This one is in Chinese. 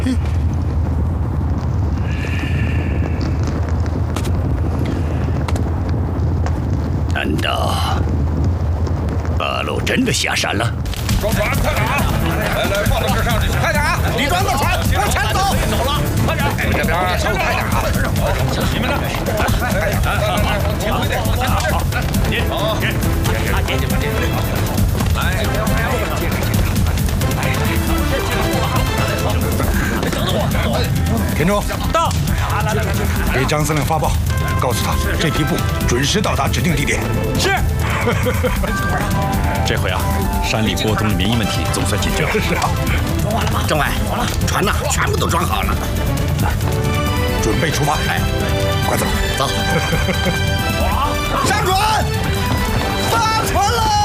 难道八路真的下山了？ 装船，快点啊！来，放到这上去，快点啊！李庄的船往前走，走了，快点！这边稍微快点啊！你们呢？来，停回点，好，您好，来， 田中到，给张司令发报，告诉他这批部准时到达指定地点。 是。这回啊，山里波东的民意问题总算解决了。 是啊。 装完了吗？政委，船呐，全部都装好了。 准备出发。哎，快走， 走。 上船，发船了。